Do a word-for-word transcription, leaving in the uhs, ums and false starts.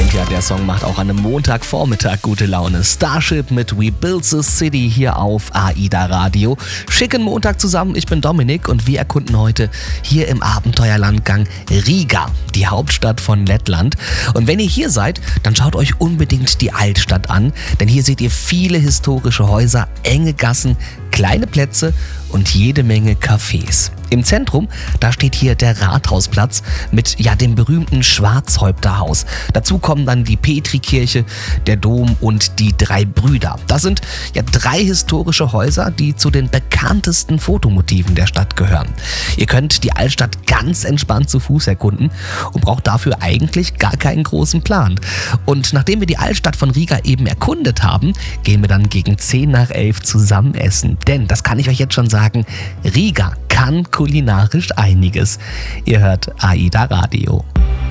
Und ja, der Song macht auch an einem Montagvormittag gute Laune. Starship mit We Build the City hier auf AIDA Radio. Schicken Montag zusammen, ich bin Dominik und wir erkunden heute hier im Abenteuerlandgang Riga, die Hauptstadt von Lettland. Und wenn ihr hier seid, dann schaut euch unbedingt die Altstadt an, denn hier seht ihr viele historische Häuser, enge Gassen, kleine Plätze und jede Menge Cafés. Im Zentrum, da steht hier der Rathausplatz mit ja dem berühmten Schwarzhäupterhaus. Dazu kommen dann die Petrikirche, der Dom und die drei Brüder. Das sind ja drei historische Häuser, die zu den bekanntesten Fotomotiven der Stadt gehören. Ihr könnt die Altstadt ganz entspannt zu Fuß erkunden und braucht dafür eigentlich gar keinen großen Plan. Und nachdem wir die Altstadt von Riga eben erkundet haben, gehen wir dann gegen zehn nach elf zusammen essen. Denn, das kann ich euch jetzt schon sagen, Riga kann kulinarisch einiges. Ihr hört AIDA Radio.